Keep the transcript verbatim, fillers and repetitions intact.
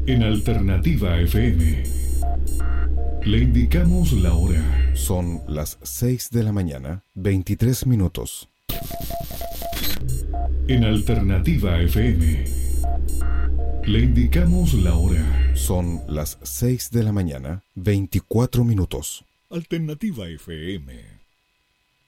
En Alternativa F M le indicamos la hora. Son las seis de la mañana, veintitrés minutos. En Alternativa F M le indicamos la hora. Son las seis de la mañana, veinticuatro minutos. Alternativa F M.